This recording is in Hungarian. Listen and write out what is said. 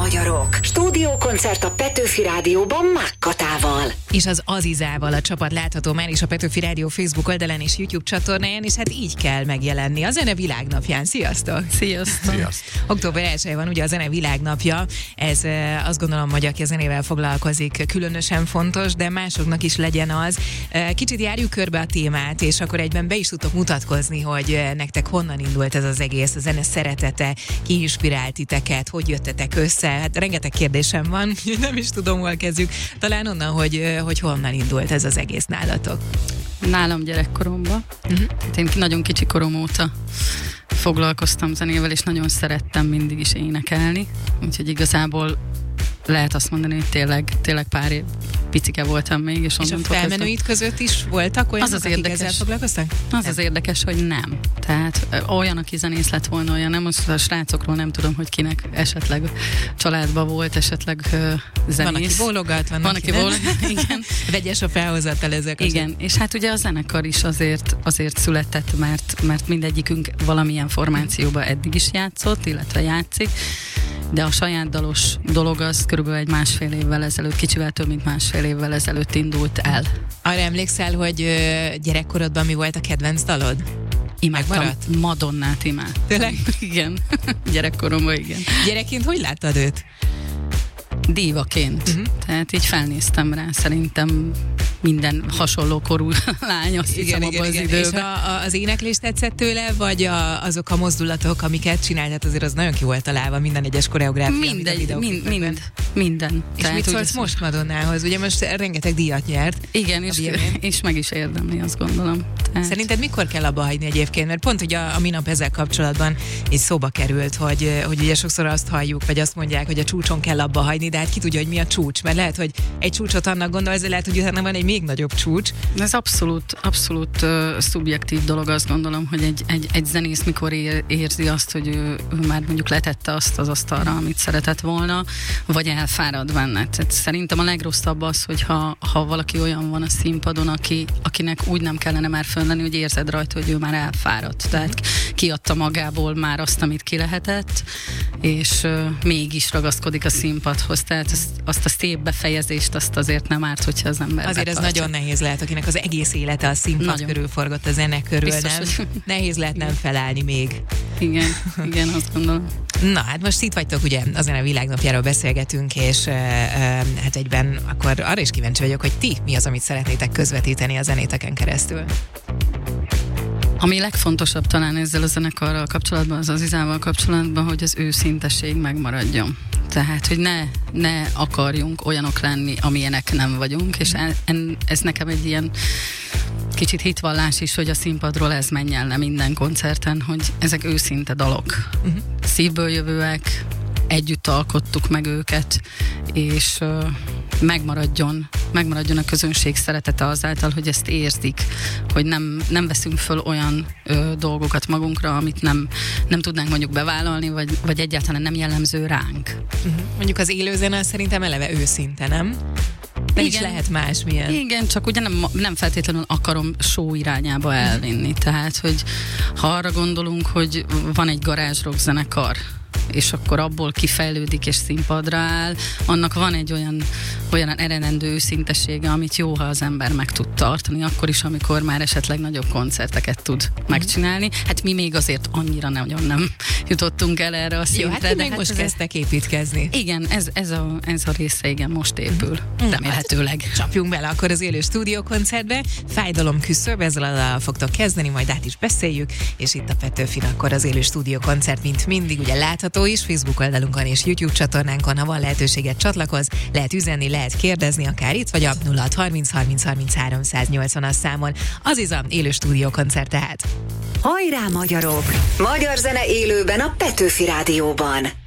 magyarok. Stúdiókoncert a Petőfi Rádióban Mákkatával. És az Azizával a csapat látható már is a Petőfi Rádió Facebook oldalán és YouTube csatornáján, és hát így kell megjelenni a Zene Világnapján. Sziasztok! Sziasztok! Október 1 van ugye a Zene Világnapja. Ez azt gondolom, hogy aki a zenével foglalkozik, különösen fontos, de másoknak is legyen az. Kicsit járjuk körbe a témát, és akkor egyben be is tudtok mutatkozni, hogy nektek honnan indult ez az egész, a zene szeretete, ki inspirált titeket, hogy jöttetek össze. Hát rengeteg kérdésem van, nem is tudom, hol kezdjük. Talán onnan, hogy honnan indult ez az egész nálatok. Nálam gyerekkoromban. Hát én nagyon kicsi korom óta foglalkoztam zenével, és nagyon szerettem mindig is énekelni. Úgyhogy igazából lehet azt mondani, hogy tényleg pár év picike voltam még. És a felmenőid között is voltak olyanok, akik ezzel foglalkoztak? Az az érdekes, hogy nem. Tehát olyan, aki zenész lett volna, olyan nem. A srácokról nem tudom, hogy kinek esetleg családban volt, esetleg zenész. Van, aki bólogat, van aki igen. Vegyes a felhozatal ezek. Igen, és hát ugye a zenekar is azért született, mert mindegyikünk valamilyen formációban eddig is játszott, illetve játszik. De a saját dalos dolog az körülbelül egy másfél évvel ezelőtt, kicsivel több mint másfél évvel ezelőtt indult el. Arra emlékszel, hogy gyerekkorodban mi volt a kedvenc dalod? Imádtam. Madonnát imádtam. Tényleg? Igen. Gyerekkoromban igen. Gyerekként hogy láttad őt? Dívaként. Tehát így felnéztem rá, szerintem minden hasonló korú lány, azt hiszem abban az időben. És az éneklés tetszett tőle, vagy azok a mozdulatok, amiket csinált, hát azért az nagyon ki volt találva, minden egyes koreográfia, minden. És mit szólsz most Madonnához? Ugye most rengeteg díjat nyert. Igen, és meg is érdemli, azt gondolom. Tehát... Szerinted mikor kell abba hagyni egyébként? Mert pont ugye a minap ezzel kapcsolatban így szóba került, hogy ugye sokszor azt halljuk, vagy azt mondják, hogy a csúcson kell abba hagyni, de hát ki tudja, hogy mi a csúcs, mert lehet, hogy egy csúcsot annak gondolsz, de lehet, hogy utána van egy még nagyobb csúcs. Ez abszolút szubjektív dolog, azt gondolom, hogy egy zenész mikor érzi azt, hogy ő már mondjuk letette azt az asztalra, amit szeretett volna, vagy elfárad benne. Tehát szerintem a legrosszabb az, hogy ha valaki olyan van a színpadon, akinek úgy nem kellene már föllenni, hogy érzed rajta, hogy ő már elfáradt. Tehát kiadta magából már azt, amit ki lehetett, és mégis ragaszkodik a színpadhoz. Tehát azt a szép befejezést, azt azért nem árt, hogyha az ember azért ez nagyon nehéz lehet, akinek az egész élete a színpad körül forgott, a zene körül, biztos, nem? Hogy... Nehéz lehet nem felállni még. Igen, azt gondolom. Na, hát most itt vagytok, ugye a Zene Világnapjáról beszélgetünk, és hát egyben akkor arra is kíváncsi vagyok, hogy ti mi az, amit szeretnétek közvetíteni a zenéteken keresztül. Ami legfontosabb talán ezzel a zenekarral kapcsolatban, az Azizával kapcsolatban, hogy az őszintesség megmaradjon. Tehát, hogy ne akarjunk olyanok lenni, amilyenek nem vagyunk, és ez nekem egy ilyen kicsit hitvallás is, hogy a színpadról ez menjen le minden koncerten, hogy ezek őszinte dalok. Szívből jövőek, együtt alkottuk meg őket, és megmaradjon a közönség szeretete azáltal, hogy ezt érzik, hogy nem veszünk föl olyan dolgokat magunkra, amit nem tudnánk mondjuk bevállalni, vagy egyáltalán nem jellemző ránk. Mondjuk az élőzene szerintem eleve őszinte, nem? De is lehet másmilyen. Igen, csak ugye nem feltétlenül akarom show irányába elvinni. Tehát, hogy ha arra gondolunk, hogy van egy garázsrock zenekar, és akkor abból kifejlődik és színpadra áll, annak van egy olyan eredendő őszintesége, amit jó, ha az ember meg tud tartani, akkor is, amikor már esetleg nagyobb koncerteket tud megcsinálni. Hát mi még azért annyira nagyon nem jutottunk el erre a szintre. Jó, hát még most kezdtek építkezni. Igen, ez a része, igen, most épül. Remélhetőleg. Hát, csapjunk bele akkor az élő stúdiókoncertbe. Fájdalom küszöb, ezzel fogtok kezdeni, majd át is beszéljük, és itt a Petőfin akkor az élő stúdiókoncert, mint mindig, ugye látható is, Facebook oldalunkon és YouTube csatornánkon, ha van lehetőséget csatlakoz, lehet üzenni, lehet kérdezni, akár itt, vagy a 0630 30 33 180-as számon. Aziza, élő stúdiókoncert tehát. Hajrá magyarok! Magyar zene élőben a Petőfi Rádióban.